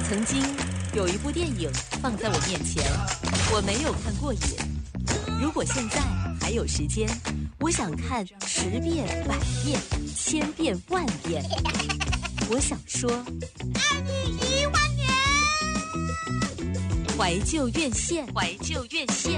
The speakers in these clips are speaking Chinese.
曾经有一部电影放在我面前，我没有看过瘾。如果现在还有时间，我想看10遍、100遍、1000遍、10000遍。我想说， 爱你10000年。 怀旧院线，怀旧院线。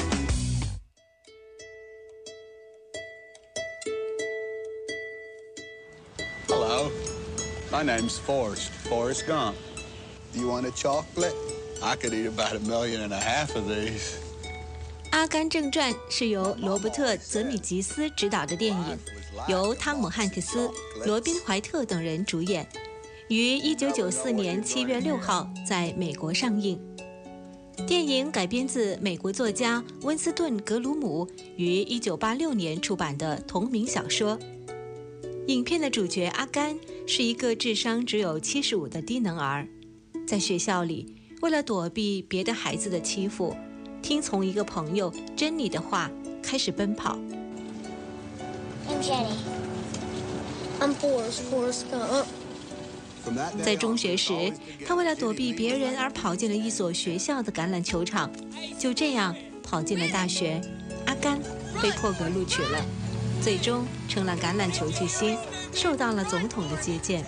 Hello, my name's Forrest Gump. Do you want a chocolate? I could eat about 1.5 million of these. 《阿甘正传》是由罗伯特·泽米吉斯执导的电影，由汤姆·汉克斯、罗宾·怀特等人主演，于1994年7月6号在美国上映。电影改编自美国作家温斯顿·格鲁姆于1986年出版的同名小说。影片的主角阿甘是一个智商只有75的低能儿，在学校里为了躲避别的孩子的欺负，听从一个朋友珍妮的话，开始奔跑。 I'm Jenny. I'm Forrest Gump. 在中学时，他为了躲避别人而跑进了一所学校的橄榄球场，就这样跑进了大学。阿甘被破格录取了，最终成了橄榄球巨星，受到了总统的接见。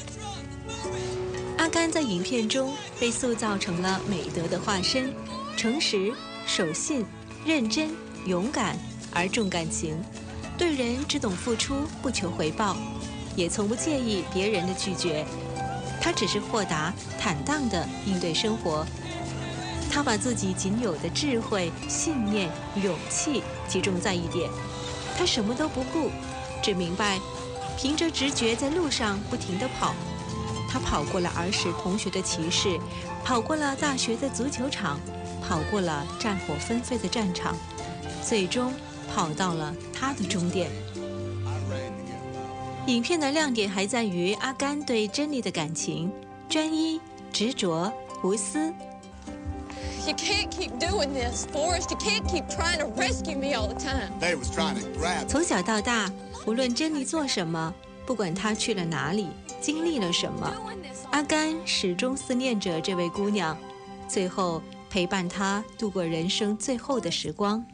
阿甘在影片中被塑造成了美德的化身，诚实、守信、认真、勇敢而重感情，对人只懂付出，不求回报，也从不介意别人的拒绝。他只是豁达、坦荡地应对生活。他把自己仅有的智慧、信念、勇气集中在一点。他什么都不顾，只明白凭着直觉在路上不停地跑。他跑过了儿时同学的歧视，跑过了大学的足球场，跑过了战火纷飞的战场，最终跑到了他的终点。影片的亮点还在于阿甘对珍妮的感情，专一、执着、无私。 You can't keep doing this, Forrest. You can't keep trying to rescue me all the time. They was trying to grab. 从小到大，无论珍妮做什么，不管她去了哪里，经历了什么，阿甘始终思念着这位姑娘，最后陪伴她度过人生最后的时光。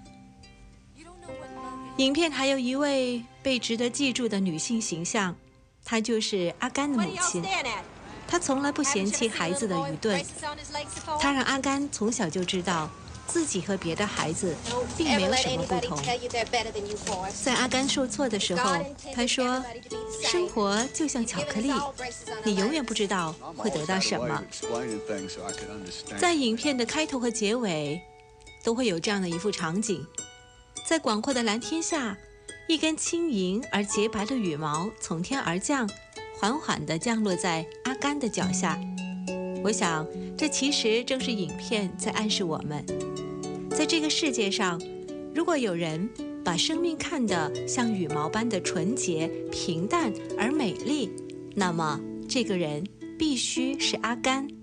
影片还有一位被值得记住的女性形象，她就是阿甘的母亲。她从来不嫌弃孩子的愚钝，她让阿甘从小就知道自己和别的孩子并没有什么不同。在阿甘受挫的时候，她说：“生活就像巧克力，你永远不知道会得到什么。”在影片的开头和结尾，都会有这样的一幅场景。在广阔的蓝天下，一根轻盈而洁白的羽毛从天而降，缓缓地降落在阿甘的脚下。我想，这其实正是影片在暗示我们，在这个世界上，如果有人把生命看得像羽毛般的纯洁、平淡而美丽，那么这个人必须是阿甘。